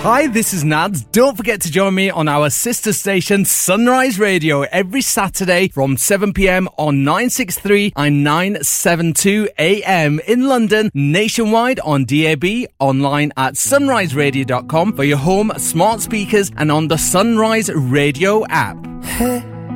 Hi, this is Nads. Don't forget to join me on our sister station Sunrise Radio every Saturday from 7pm on 963 and 972 AM in London, nationwide on DAB, online at sunriseradio.com for your home, smart speakers and on the Sunrise Radio app. Hey.